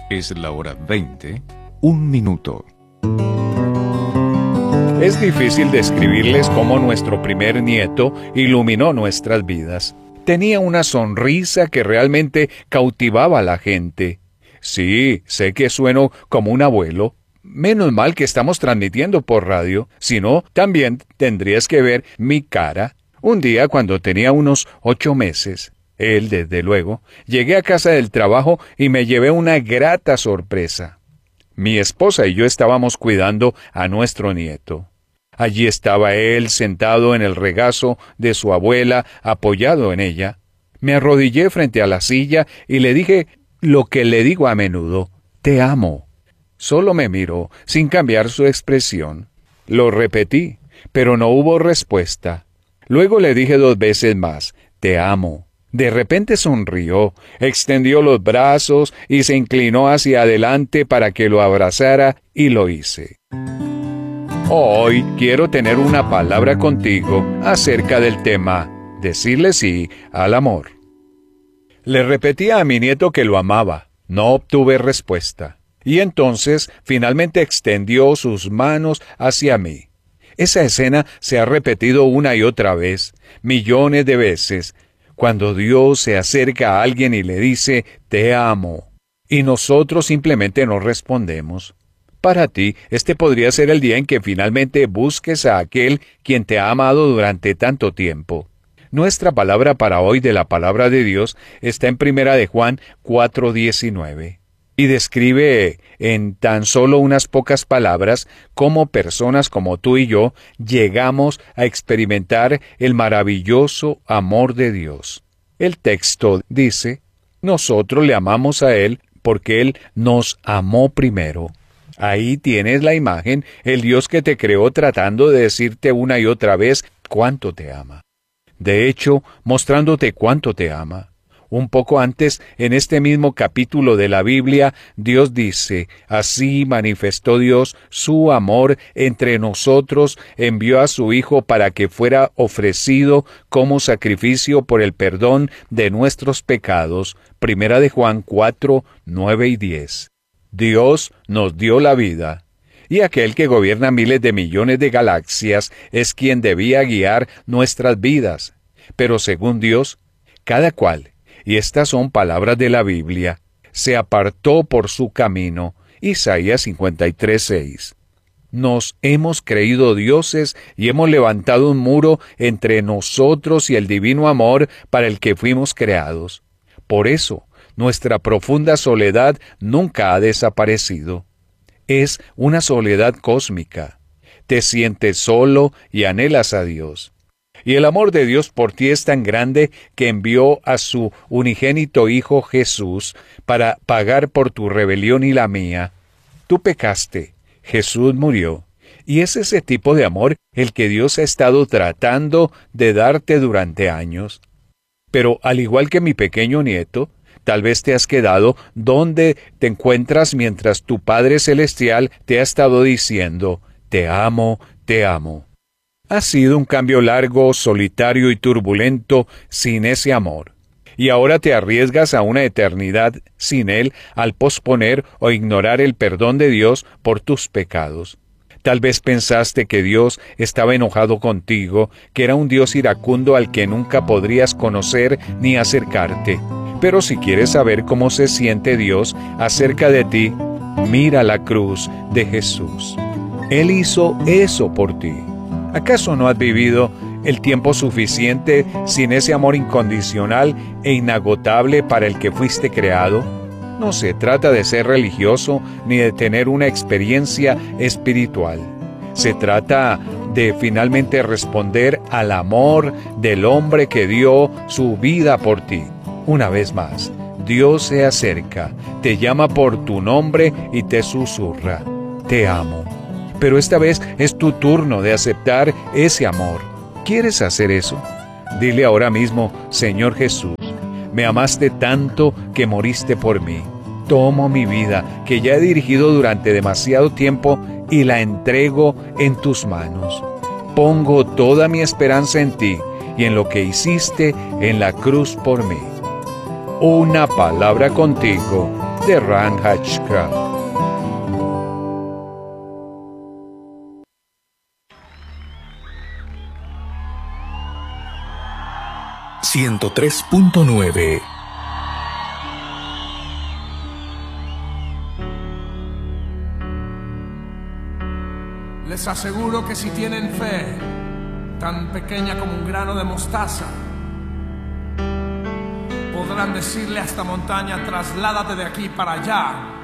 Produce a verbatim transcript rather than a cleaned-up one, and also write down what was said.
Es la hora veinte, un minuto. Es difícil describirles cómo nuestro primer nieto iluminó nuestras vidas. Tenía una sonrisa que realmente cautivaba a la gente. Sí, sé que sueno como un abuelo. Menos mal que estamos transmitiendo por radio, si no, también tendrías que ver mi cara. Un día, cuando tenía unos ocho meses, él, desde luego, llegué a casa del trabajo y me llevé una grata sorpresa. Mi esposa y yo estábamos cuidando a nuestro nieto. Allí estaba él sentado en el regazo de su abuela, apoyado en ella. Me arrodillé frente a la silla y le dije lo que le digo a menudo: «Te amo». Solo me miró, sin cambiar su expresión. Lo repetí, pero no hubo respuesta. Luego le dije dos veces más: «Te amo». De repente sonrió, extendió los brazos y se inclinó hacia adelante para que lo abrazara, y lo hice. Hoy quiero tener una palabra contigo acerca del tema decirle sí al amor. Le repetía a mi nieto que lo amaba. No obtuve respuesta. Y entonces finalmente extendió sus manos hacia mí. Esa escena se ha repetido una y otra vez, millones de veces, cuando Dios se acerca a alguien y le dice: «Te amo», y nosotros simplemente no respondemos. Para ti, este podría ser el día en que finalmente busques a aquel quien te ha amado durante tanto tiempo. Nuestra palabra para hoy de la palabra de Dios está en Primera de Juan cuatro diecinueve. Y describe en tan solo unas pocas palabras cómo personas como tú y yo llegamos a experimentar el maravilloso amor de Dios. El texto dice: «Nosotros le amamos a Él porque Él nos amó primero». Ahí tienes la imagen, el Dios que te creó tratando de decirte una y otra vez cuánto te ama. De hecho, mostrándote cuánto te ama. Un poco antes, en este mismo capítulo de la Biblia, Dios dice: «Así manifestó Dios su amor entre nosotros, envió a su Hijo para que fuera ofrecido como sacrificio por el perdón de nuestros pecados». Primera de Juan cuatro, nueve y diez. Dios nos dio la vida, y aquel que gobierna miles de millones de galaxias es quien debía guiar nuestras vidas. Pero según Dios, cada cual, y estas son palabras de la Biblia, se apartó por su camino. Isaías cincuenta y tres, seis. Nos hemos creído dioses y hemos levantado un muro entre nosotros y el divino amor para el que fuimos creados. Por eso, nuestra profunda soledad nunca ha desaparecido. Es una soledad cósmica. Te sientes solo y anhelas a Dios. Y el amor de Dios por ti es tan grande que envió a su unigénito Hijo Jesús para pagar por tu rebelión y la mía. Tú pecaste, Jesús murió, y es ese tipo de amor el que Dios ha estado tratando de darte durante años. Pero al igual que mi pequeño nieto, tal vez te has quedado donde te encuentras mientras tu Padre Celestial te ha estado diciendo: «Te amo, te amo». Ha sido un cambio largo, solitario y turbulento sin ese amor. Y ahora te arriesgas a una eternidad sin Él al posponer o ignorar el perdón de Dios por tus pecados. Tal vez pensaste que Dios estaba enojado contigo, que era un Dios iracundo al que nunca podrías conocer ni acercarte. Pero si quieres saber cómo se siente Dios acerca de ti, mira la cruz de Jesús. Él hizo eso por ti. ¿Acaso no has vivido el tiempo suficiente sin ese amor incondicional e inagotable para el que fuiste creado? No se trata de ser religioso ni de tener una experiencia espiritual. Se trata de finalmente responder al amor del hombre que dio su vida por ti. Una vez más, Dios se acerca, te llama por tu nombre y te susurra: «Te amo». Pero esta vez es tu turno de aceptar ese amor. ¿Quieres hacer eso? Dile ahora mismo: «Señor Jesús, me amaste tanto que moriste por mí. Tomo mi vida, que ya he dirigido durante demasiado tiempo, y la entrego en tus manos. Pongo toda mi esperanza en ti y en lo que hiciste en la cruz por mí». Una palabra contigo de Ran Hatchcraft. ciento tres punto nueve. Les aseguro que si tienen fe, tan pequeña como un grano de mostaza, podrán decirle a esta montaña, trasládate de aquí para allá,